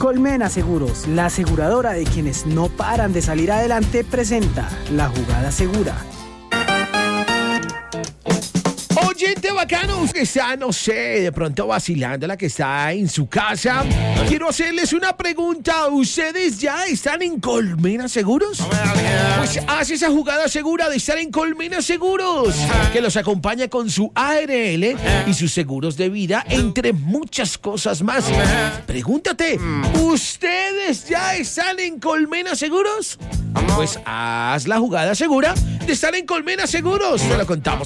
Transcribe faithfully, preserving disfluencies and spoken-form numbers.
Colmena Seguros, la aseguradora de quienes no paran de salir adelante, presenta La Jugada Segura. Oyente bacano, usted está, no sé, de pronto vacilando, la que está en su casa. Quiero hacerles una pregunta. ¿Ustedes ya están en Colmena Seguros? Pues hace esa jugada segura de estar en Colmena Seguros, que los acompaña con su A R L y sus seguros de vida, entre muchas cosas más. Pregúntate, ¿ustedes ya están en Colmena Seguros? Pues haz la jugada segura de estar en Colmena Seguros. Te lo contamos